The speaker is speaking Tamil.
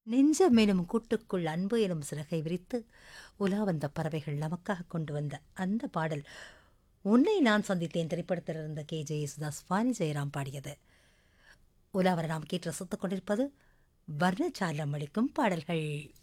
நெஞ்சம் எனும் கூட்டுக்குள் அன்பு எனும் சிறகை விரித்து உலா வந்த பறவைகள் நமக்காக கொண்டு வந்த அந்த பாடல் உன்னை நான் சந்தித்தேன் திரைப்படத்தில் இருந்த கே யேசுதாஸ் வாணி ஜெயராம் பாடியது. உலாவர நாம் கேட்டு ரசித்துக் கொண்டிருப்பது வர்ணச்சாலம் அளிக்கும் பாடல்கள்.